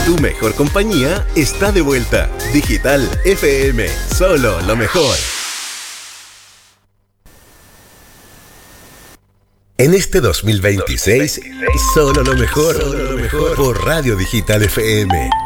Tu mejor compañía está de vuelta. Digital FM, solo lo mejor. En este 2026, solo lo mejor, por Radio Digital FM.